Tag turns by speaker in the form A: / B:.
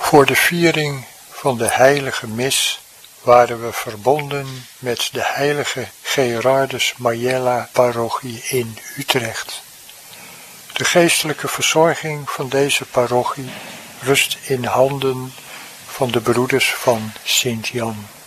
A: Voor de viering van de heilige mis waren we verbonden met de heilige Gerardus Majella parochie in Utrecht. De geestelijke verzorging van deze parochie rust in handen van de broeders van Sint-Jan.